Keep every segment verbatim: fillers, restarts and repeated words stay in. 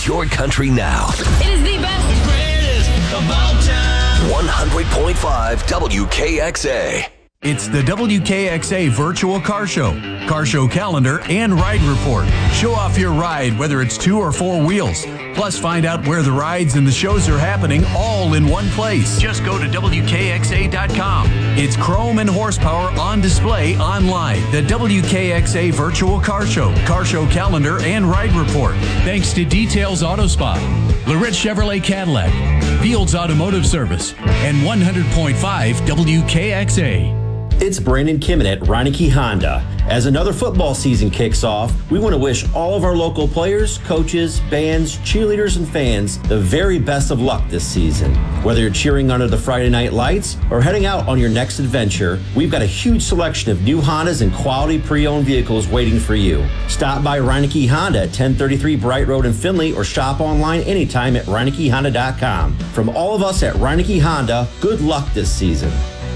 Your Country Now. It is the best. The greatest of all time. one hundred point five W K X A. It's the W K X A Virtual Car Show, Car Show Calendar, and Ride Report. Show off your ride, whether it's two or four wheels. Plus, find out where the rides and the shows are happening all in one place. Just go to W K X A dot com. It's chrome and horsepower on display online. The W K X A Virtual Car Show, Car Show Calendar, and Ride Report. Thanks to Details Auto Spot, Lorette Chevrolet Cadillac, Fields Automotive Service, and one hundred point five W K X A. It's Brandon Kimmett at Reineke Honda. As another football season kicks off, we want to wish all of our local players, coaches, bands, cheerleaders, and fans the very best of luck this season. Whether you're cheering under the Friday night lights or heading out on your next adventure, we've got a huge selection of new Hondas and quality pre-owned vehicles waiting for you. Stop by Reineke Honda at ten thirty-three Bright Road in Findlay or shop online anytime at Reineke Honda dot com. From all of us at Reineke Honda, good luck this season.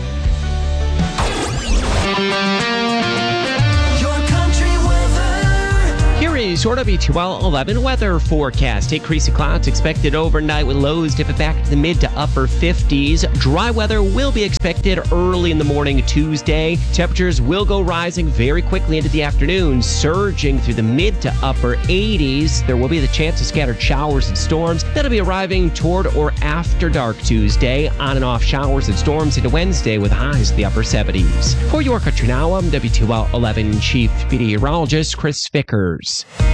Is your W two L eleven weather forecast. Increasing clouds expected overnight with lows dipping back to the mid to upper fifties. Dry weather will be expected early in the morning Tuesday. Temperatures will go rising very quickly into the afternoon, surging through the mid to upper eighties. There will be the chance of scattered showers and storms that'll be arriving toward or after dark Tuesday. On and off showers and storms into Wednesday with highs in the upper seventies. For Your Country Now, I'm W two L eleven Chief Meteorologist Chris Vickers.